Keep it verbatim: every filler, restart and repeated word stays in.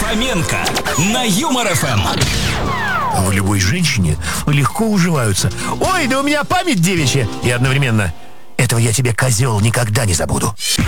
Фоменко на Юмор эф эм. В любой женщине легко уживаются. Ой, да у меня память девичья. И одновременно: этого я тебе, козел, никогда не забуду.